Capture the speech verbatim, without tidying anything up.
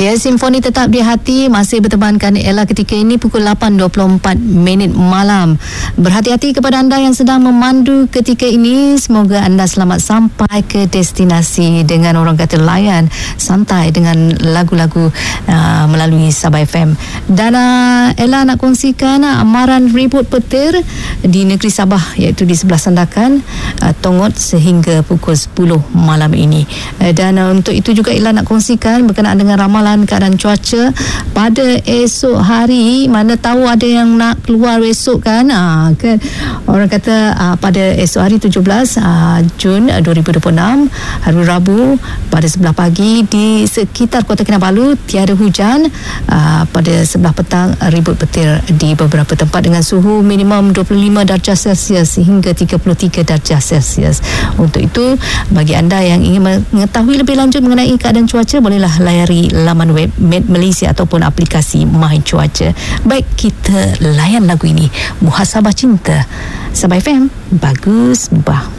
Ya, Simfoni tetap di hati masih bertemankan Ella ketika ini pukul lapan dua puluh empat minit malam. Berhati-hati kepada anda yang sedang memandu ketika ini. Semoga anda selamat sampai ke destinasi dengan orang kata layan santai dengan lagu-lagu uh, melalui Sabah F M. Dan uh, Ella nak kongsikan uh, amaran ribut petir di negeri Sabah, iaitu di sebelah Sandakan, uh, Tongot sehingga pukul sepuluh malam ini. Uh, dan uh, untuk itu juga Ella nak kongsikan berkenaan dengan ramalan keadaan cuaca pada esok hari. Mana tahu ada yang nak keluar esok kan, ha, kan? Orang kata ha, pada esok hari tujuh belas ha, Jun dua ribu dua puluh enam, hari Rabu pada sebelah pagi di sekitar Kota Kinabalu tiada hujan. ha, pada sebelah petang ribut petir di beberapa tempat dengan suhu minimum dua puluh lima darjah Celsius hingga tiga puluh tiga darjah Celsius. Untuk itu, bagi anda yang ingin mengetahui lebih lanjut mengenai keadaan cuaca, bolehlah layari laman web Met Malaysia ataupun aplikasi My Cuaca. Baik, kita layan lagu ini, Muhasabah Cinta. Sabah F M, bagus bah.